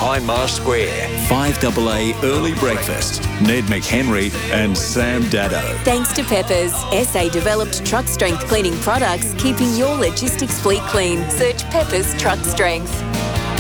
Hindmarsh Square. 5AA Early Breakfast. Ned McHenry and Sam Dado. Thanks to Peppers, SA-developed truck strength cleaning products, keeping your logistics fleet clean. Search Peppers Truck Strength.